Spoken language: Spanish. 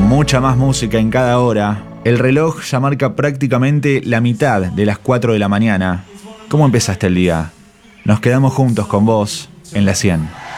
Mucha más música en cada hora. El reloj ya marca prácticamente la mitad de las 4 de la mañana. ¿Cómo empezaste el día? Nos quedamos juntos con vos en la 100.